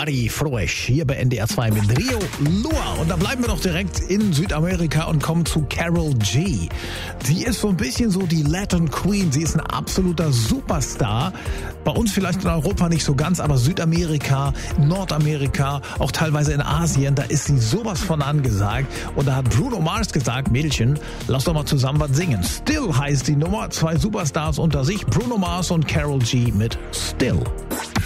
Buddy Froesch hier bei NDR 2 mit Rio Lua. Und da bleiben wir doch direkt in Südamerika und kommen zu Karol G. Sie ist so ein bisschen so die Latin Queen. Sie ist ein absoluter Superstar. Bei uns vielleicht in Europa nicht so ganz, aber Südamerika, Nordamerika, auch teilweise in Asien, da ist sie sowas von angesagt. Und da hat Bruno Mars gesagt, Mädchen, lass doch mal zusammen was singen. Still heißt die Nummer, 2 Superstars unter sich, Bruno Mars und Karol G mit Still.